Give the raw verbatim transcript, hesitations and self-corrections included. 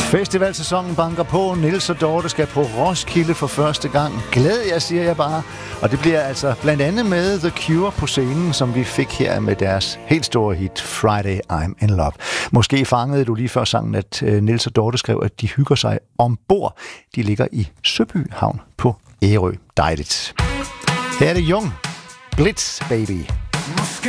Festivalsæsonen banker på. Niels og Dorte skal på Roskilde for første gang. Glæd jer, siger jeg bare. Og det bliver altså blandt andet med The Cure på scenen, som vi fik her med deres helt store hit Friday I'm in Love. Måske fangede du lige før sangen, at Niels og Dorte skrev, at de hygger sig ombord. De ligger i Søby Havn på Ærø. Dejligt. Her er det Jung. Blitz, baby.